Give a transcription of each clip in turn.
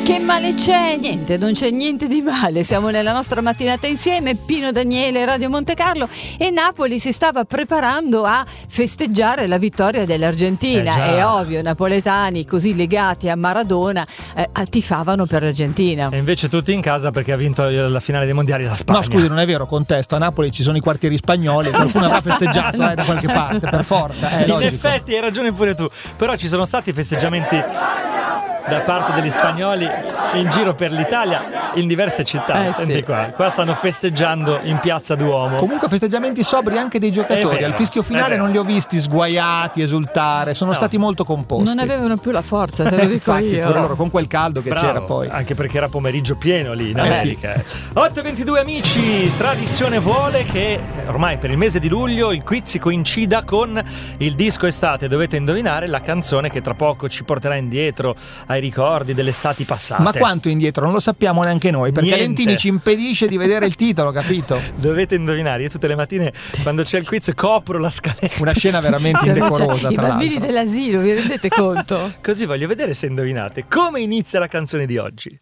Che male c'è? Niente, non c'è niente di male. Siamo nella nostra mattinata insieme, Pino Daniele, Radio Monte Carlo, e Napoli si stava preparando a festeggiare la vittoria dell'Argentina. È ovvio, napoletani così legati a Maradona tifavano per l'Argentina. E invece tutti in casa perché ha vinto la finale dei mondiali la Spagna. No, scusi, non è vero, contesto. A Napoli ci sono i quartieri spagnoli, qualcuno avrà festeggiato da qualche parte, per forza. In effetti hai ragione pure tu, però ci sono stati festeggiamenti da parte degli spagnoli in giro per l'Italia in diverse città. Senti sì. qua stanno festeggiando in Piazza Duomo. Comunque festeggiamenti sobri anche dei giocatori. Al fischio finale non li ho visti sguaiati, esultare, sono stati molto composti. Non avevano più la forza, te lo dico infatti, io. pure loro, con quel caldo che c'era poi. Anche perché era pomeriggio pieno lì in America. Sì. 8:22 amici, tradizione vuole che ormai per il mese di luglio il quiz coincida con il disco estate. Dovete indovinare la canzone che tra poco ci porterà indietro ai ricordi delle estati passate. Ma quanto indietro? Non lo sappiamo neanche noi, perché Niente. Lentini ci impedisce di vedere il titolo, capito? Dovete indovinare. Io tutte le mattine quando c'è il quiz copro la scaletta. Una scena veramente indecorosa, I tra bambini l'altro. dell'asilo, vi rendete conto? Così voglio vedere se indovinate come inizia la canzone di oggi.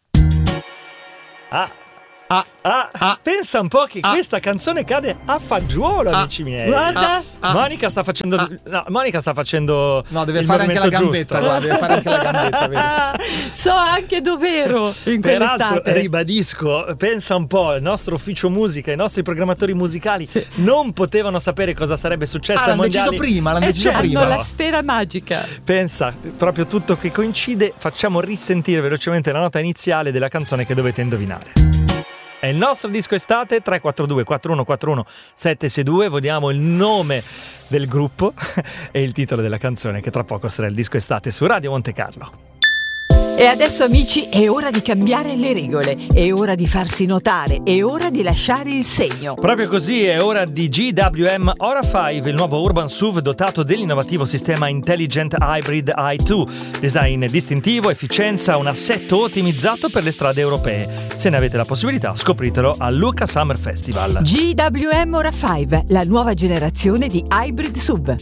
Pensa un po' che questa canzone cade a fagiolo, amici miei. Guarda. Monica sta facendo No, deve il fare anche la movimento gambetta, giusto. guarda, deve fare anche la gambetta, vedi? So anche dov'ero in Peraltro quell'estate. ribadisco, pensa un po', il nostro ufficio musica, i nostri programmatori musicali non potevano sapere cosa sarebbe successo ai L'hanno mondiali. deciso prima, l'hanno deciso certo. prima. Hanno la sfera magica. Pensa, proprio tutto che coincide. Facciamo risentire velocemente la nota iniziale della canzone che dovete indovinare. È il nostro disco estate. 342 4141 762. Vogliamo il nome del gruppo e il titolo della canzone, che tra poco sarà il disco estate su Radio Monte Carlo. E adesso amici è ora di cambiare le regole, è ora di farsi notare, è ora di lasciare il segno. Proprio così, è ora di GWM Ora 5, il nuovo Urban SUV dotato dell'innovativo sistema Intelligent Hybrid i2. Design distintivo, efficienza, un assetto ottimizzato per le strade europee. Se ne avete la possibilità, scopritelo al Lucca Summer Festival. GWM Ora 5, la nuova generazione di hybrid SUV.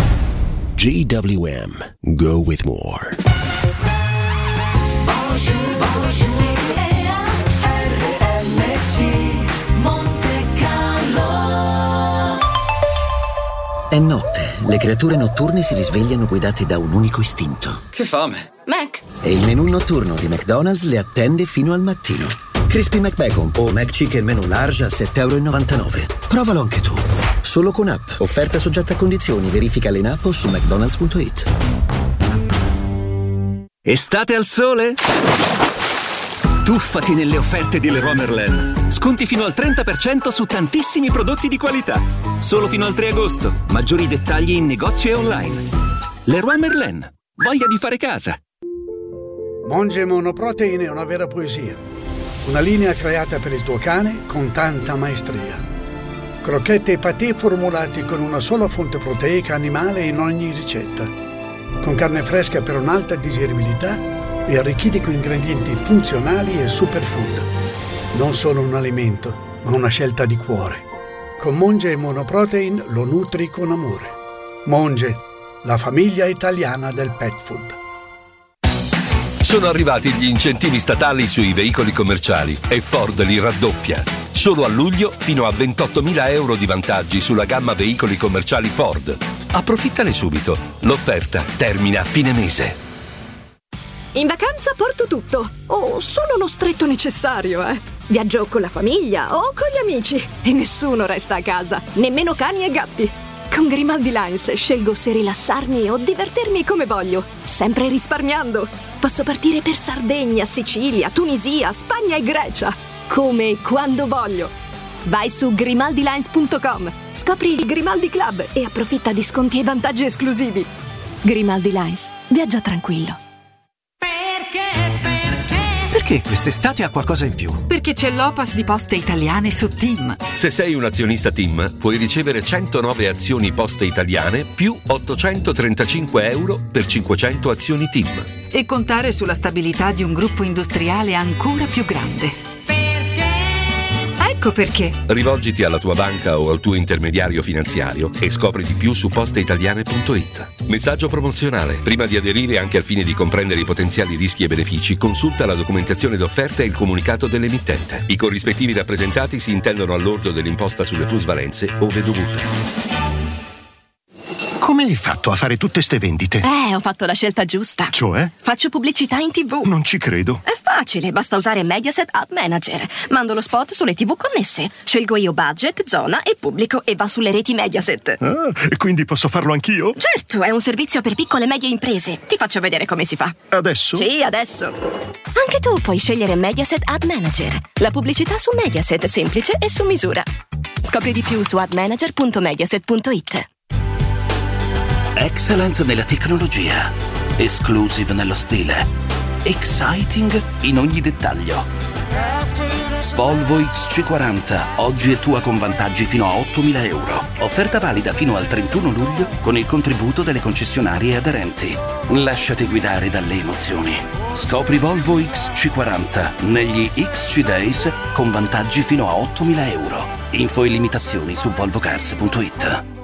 GWM, go with more. È notte, le creature notturne si risvegliano guidate da un unico istinto. Che fame! Mac! E il menù notturno di McDonald's le attende fino al mattino. Crispy McBacon o McChicken Menu Large a €7,99. Provalo anche tu. Solo con app. Offerta soggetta a condizioni. Verifica in app o su mcdonalds.it. Estate al sole? Tuffati nelle offerte di Leroy Merlin. Sconti fino al 30% su tantissimi prodotti di qualità. Solo fino al 3 agosto. Maggiori dettagli in negozio e online. Leroy Merlin. Voglia di fare casa. Monge Monoprotein è una vera poesia. Una linea creata per il tuo cane con tanta maestria. Crocchette e patè formulati con una sola fonte proteica animale in ogni ricetta. Con carne fresca per un'alta digeribilità e arricchiti con ingredienti funzionali e superfood. Non solo un alimento, ma una scelta di cuore. Con Monge Monoprotein lo nutri con amore. Monge, la famiglia italiana del pet food. Sono arrivati gli incentivi statali sui veicoli commerciali e Ford li raddoppia. Solo a luglio fino a €28.000 di vantaggi sulla gamma veicoli commerciali Ford. Approfittane subito. L'offerta termina a fine mese. In vacanza porto tutto, o solo lo stretto necessario, Viaggio con la famiglia o con gli amici e nessuno resta a casa, nemmeno cani e gatti. Con Grimaldi Lines scelgo se rilassarmi o divertirmi come voglio, sempre risparmiando. Posso partire per Sardegna, Sicilia, Tunisia, Spagna e Grecia, come e quando voglio. Vai su grimaldilines.com, scopri il Grimaldi Club e approfitta di sconti e vantaggi esclusivi. Grimaldi Lines, viaggia tranquillo. Perché quest'estate ha qualcosa in più? Perché c'è l'Opas di Poste Italiane su TIM. Se sei un azionista TIM, puoi ricevere 109 azioni Poste Italiane più €835 per 500 azioni TIM. E contare sulla stabilità di un gruppo industriale ancora più grande. Ecco perché. Rivolgiti alla tua banca o al tuo intermediario finanziario e scopri di più su posteitaliane.it. Messaggio promozionale. Prima di aderire, anche al fine di comprendere i potenziali rischi e benefici, consulta la documentazione d'offerta e il comunicato dell'emittente. I corrispettivi rappresentati si intendono all'ordo dell'imposta sulle plusvalenze ove dovute. Come hai fatto a fare tutte ste vendite? Ho fatto la scelta giusta. Cioè? Faccio pubblicità in TV. Non ci credo. È facile, basta usare Mediaset Ad Manager. Mando lo spot sulle TV connesse. Scelgo io budget, zona e pubblico e va sulle reti Mediaset. Ah, e quindi posso farlo anch'io? Certo, è un servizio per piccole e medie imprese. Ti faccio vedere come si fa. Adesso? Sì, adesso. Anche tu puoi scegliere Mediaset Ad Manager. La pubblicità su Mediaset, semplice e su misura. Scopri di più su admanager.mediaset.it. Excellent nella tecnologia, exclusive nello stile, exciting in ogni dettaglio. Volvo XC40, oggi è tua con vantaggi fino a 8.000 euro. Offerta valida fino al 31 luglio con il contributo delle concessionarie aderenti. Lasciati guidare dalle emozioni. Scopri Volvo XC40 negli XC Days con vantaggi fino a 8.000 euro. Info e limitazioni su volvocars.it.